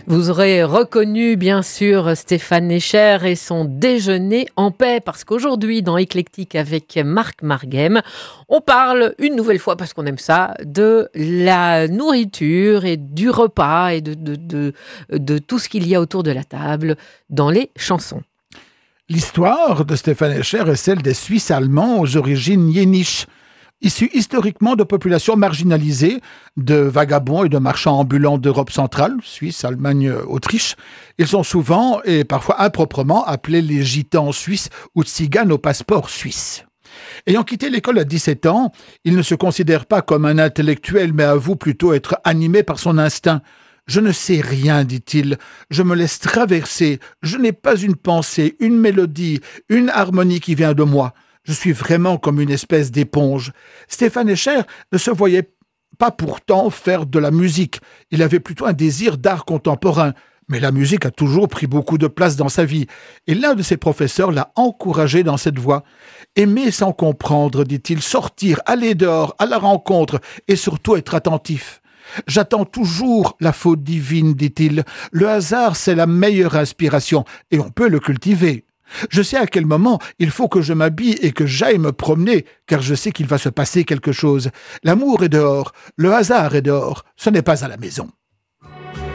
Vous aurez reconnu bien sûr Stéphane Escher et son déjeuner en paix, parce qu'aujourd'hui dans Éclectique avec Marc Marguem, on parle une nouvelle fois, parce qu'on aime ça, de la nourriture et du repas et de tout ce qu'il y a autour de la table dans les chansons. L'histoire de Stéphane Escher est celle des Suisses allemands aux origines yéniches, issus historiquement de populations marginalisées, de vagabonds et de marchands ambulants d'Europe centrale, Suisse, Allemagne, Autriche. Ils sont souvent et parfois improprement appelés les gitans suisses ou tziganes au passeport suisse. Ayant quitté l'école à 17 ans, il ne se considère pas comme un intellectuel, mais avoue plutôt être animé par son instinct. « Je ne sais rien, dit-il, je me laisse traverser, je n'ai pas une pensée, une mélodie, une harmonie qui vient de moi. Je suis vraiment comme une espèce d'éponge. » Stéphane Escher ne se voyait pas pourtant faire de la musique. Il avait plutôt un désir d'art contemporain. Mais la musique a toujours pris beaucoup de place dans sa vie. Et l'un de ses professeurs l'a encouragé dans cette voie. « Aimer sans comprendre, dit-il, sortir, aller dehors, à la rencontre, et surtout être attentif. » « J'attends toujours la faute divine, dit-il. Le hasard, c'est la meilleure inspiration, et on peut le cultiver. Je sais à quel moment il faut que je m'habille et que j'aille me promener, car je sais qu'il va se passer quelque chose. L'amour est dehors, le hasard est dehors, ce n'est pas à la maison. »